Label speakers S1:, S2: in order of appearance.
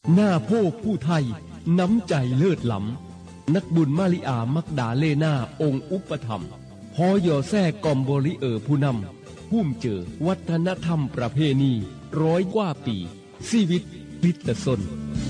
S1: หน้าโพกผู้ไทยน้ำใจเลิศล้ำนักบุญมาริอามักดาเลนาองค์อุปถัมภ์พอยอแท้กอมบริผู้นำพุ่มเจอวัฒนธรรมประเพณี100 กว่าปีชีวิตพิตสน